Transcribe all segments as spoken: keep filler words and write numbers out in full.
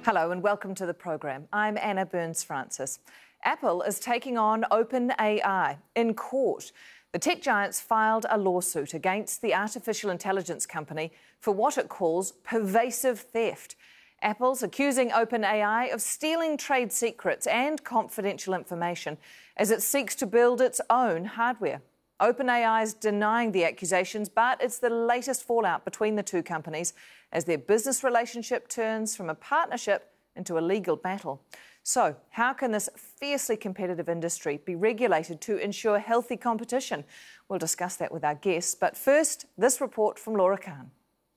Hello and welcome to the program. I'm Anna Burns-Francis. Apple is taking on OpenAI in court. The tech giants filed a lawsuit against the artificial intelligence company for what it calls pervasive theft. Apple's accusing OpenAI of stealing trade secrets and confidential information as it seeks to build its own hardware. OpenAI is denying the accusations, but it's the latest fallout between the two companies as their business relationship turns from a partnership into a legal battle. So, how can this fiercely competitive industry be regulated to ensure healthy competition? We'll discuss that with our guests, but first, this report from Laura Khan.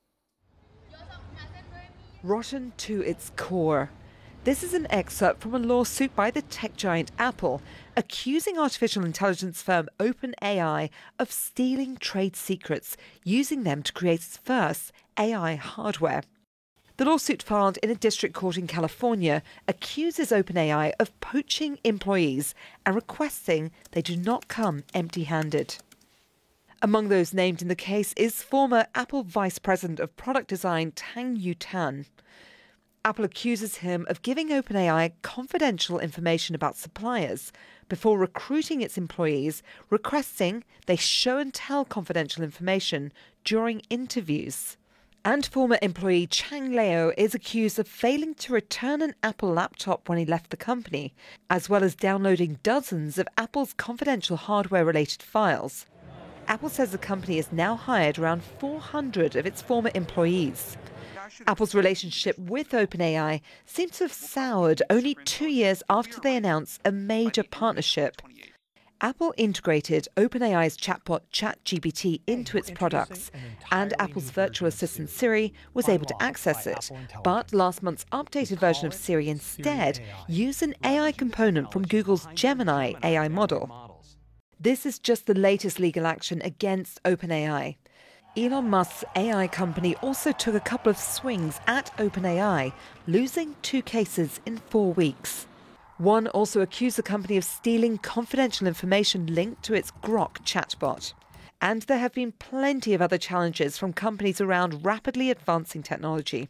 Rotten to its core. This is an excerpt from a lawsuit by the tech giant Apple, accusing artificial intelligence firm OpenAI of stealing trade secrets, using them to create its first A I hardware. The lawsuit filed in a district court in California accuses OpenAI of poaching employees and requesting they do not come empty-handed. Among those named in the case is former Apple Vice President of Product Design Tang Yutan. Apple accuses him of giving OpenAI confidential information about suppliers before recruiting its employees, requesting they show and tell confidential information during interviews. And former employee Chang Leo is accused of failing to return an Apple laptop when he left the company, as well as downloading dozens of Apple's confidential hardware-related files. Apple says the company has now hired around four hundred of its former employees. Apple's relationship with OpenAI seems to have soured only two years after they announced a major partnership. Apple integrated OpenAI's chatbot ChatGPT into its products, and Apple's virtual assistant Siri was able to access it. But last month's updated version of Siri instead used an A I component from Google's Gemini A I model. This is just the latest legal action against OpenAI. Elon Musk's A I company also took a couple of swings at OpenAI, losing two cases in four weeks. One also accused the company of stealing confidential information linked to its Grok chatbot. And there have been plenty of other challenges from companies around rapidly advancing technology.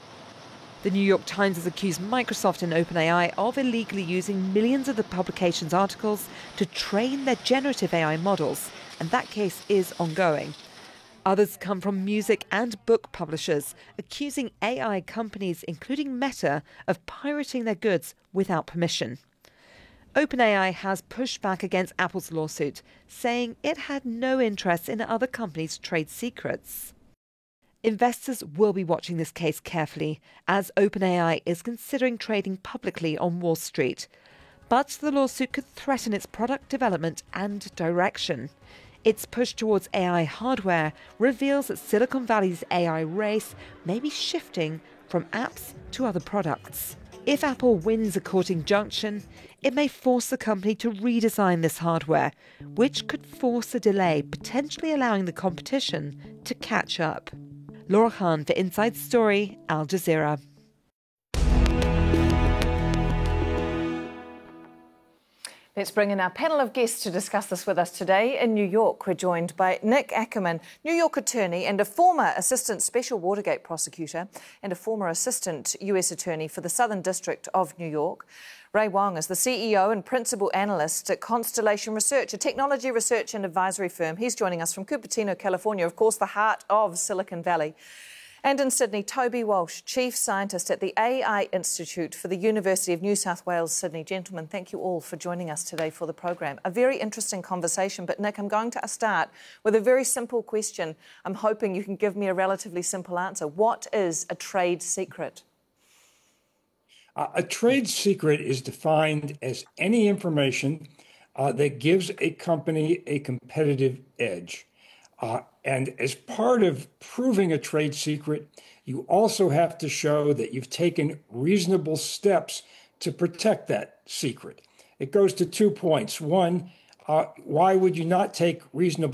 The New York Times has accused Microsoft and OpenAI of illegally using millions of the publication's articles to train their generative A I models, and that case is ongoing. Others come from music and book publishers, accusing A I companies, including Meta, of pirating their goods without permission. OpenAI has pushed back against Apple's lawsuit, saying it had no interest in other companies' trade secrets. Investors will be watching this case carefully, as OpenAI is considering trading publicly on Wall Street. But the lawsuit could threaten its product development and direction. Its push towards A I hardware reveals that Silicon Valley's A I race may be shifting from apps to other products. If Apple wins a court injunction, it may force the company to redesign this hardware, which could force a delay, potentially allowing the competition to catch up. Laura Khan for Inside Story, Al Jazeera. Let's bring in our panel of guests to discuss this with us today. In New York, we're joined by Nick Ackerman, New York attorney and a former assistant special Watergate prosecutor and a former assistant U S attorney for the Southern District of New York. Ray Wang is the C E O and principal analyst at Constellation Research, a technology research and advisory firm. He's joining us from Cupertino, California, of course, the heart of Silicon Valley. And in Sydney, Toby Walsh, Chief Scientist at the A I Institute for the University of New South Wales, Sydney. Gentlemen, thank you all for joining us today for the program. A very interesting conversation, but Nick, I'm going to start with a very simple question. I'm hoping you can give me a relatively simple answer. What is a trade secret? Uh, a trade secret is defined as any information uh, that gives a company a competitive edge. Uh, and as part of proving a trade secret, you also have to show that you've taken reasonable steps to protect that secret. It goes to two points. One, uh, why would you not take reasonable